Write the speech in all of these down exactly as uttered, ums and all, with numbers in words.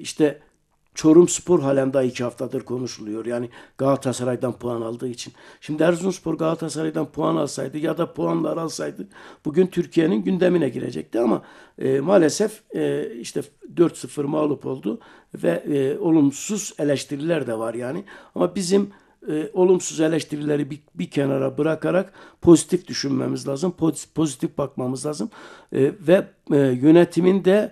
işte Çorumspor halen daha iki haftadır konuşuluyor. Yani Galatasaray'dan puan aldığı için. Şimdi Erzurumspor Galatasaray'dan puan alsaydı ya da puanlar alsaydı bugün Türkiye'nin gündemine girecekti ama e, maalesef e, işte dört sıfır mağlup oldu ve e, olumsuz eleştiriler de var yani. Ama bizim e, olumsuz eleştirileri bir, bir kenara bırakarak pozitif düşünmemiz lazım. Pozitif, pozitif bakmamız lazım. E, ve e, yönetimin de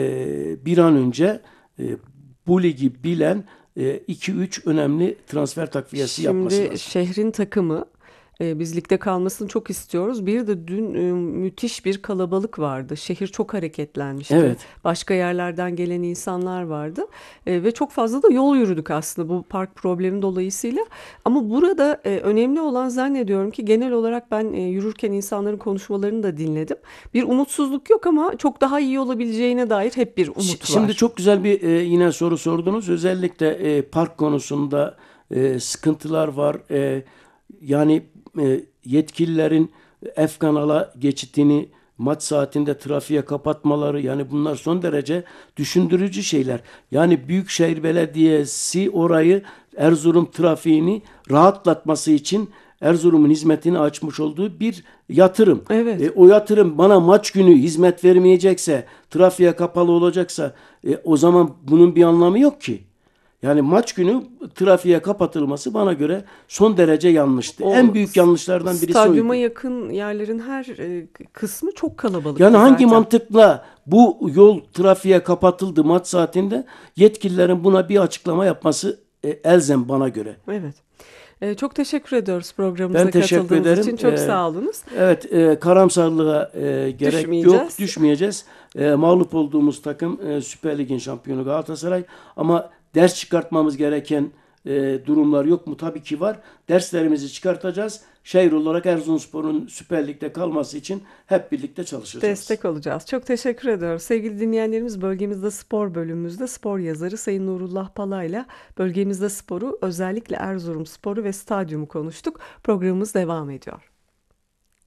e, bir an önce e, bu ligi bilen iki üç önemli transfer takviyesi yapması Şimdi lazım. şehrin takımı e, biz ligde kalmasını çok istiyoruz. Bir de dün e, müthiş bir kalabalık vardı. Şehir çok hareketlenmişti. Evet. Başka yerlerden gelen insanlar vardı. E, ve çok fazla da yol yürüdük aslında bu park problemi dolayısıyla. Ama burada e, önemli olan zannediyorum ki genel olarak ben e, yürürken insanların konuşmalarını da dinledim. Bir umutsuzluk yok ama çok daha iyi olabileceğine dair hep bir Ş- umut Şimdi var. çok güzel bir e, yine soru sordunuz. Özellikle e, park konusunda e, sıkıntılar var. E, yani e, yetkililerin F kanala geçitini maç saatinde trafiğe kapatmaları yani bunlar son derece düşündürücü şeyler. Yani Büyükşehir Belediyesi orayı Erzurum trafiğini rahatlatması için Erzurum'un hizmetini açmış olduğu bir yatırım. E, Evet. o yatırım bana maç günü hizmet vermeyecekse, trafiğe kapalı olacaksa e, o zaman bunun bir anlamı yok ki. Yani maç günü trafiğe kapatılması bana göre son derece yanlıştı. En O büyük s- yanlışlardan birisi stadyuma oydu. yakın yerlerin her e, kısmı çok Yani kalabalıktı hangi zaten. mantıkla bu yol trafiğe kapatıldı maç saatinde yetkililerin buna bir açıklama yapması e, elzem bana göre. Evet. E, çok teşekkür ediyoruz Ben programımıza teşekkür katıldığınız ederim. için. Çok Ee, sağ olunuz. evet, e, karamsarlığa e, gerek yok, Düşmeyeceğiz. düşmeyeceğiz. E, mağlup olduğumuz takım e, Süper Lig'in şampiyonu Galatasaray. Ama ders çıkartmamız gereken e, durumlar yok mu? Tabii ki var. Derslerimizi çıkartacağız. Şehir olarak Erzurumspor'un Süper Lig'de kalması için hep birlikte çalışacağız. Destek olacağız. Çok teşekkür ediyoruz. Sevgili dinleyenlerimiz, bölgemizde spor bölümümüzde spor yazarı Sayın Nurullah Pala'yla bölgemizde sporu, özellikle Erzurum sporu ve stadyumu konuştuk. Programımız devam ediyor.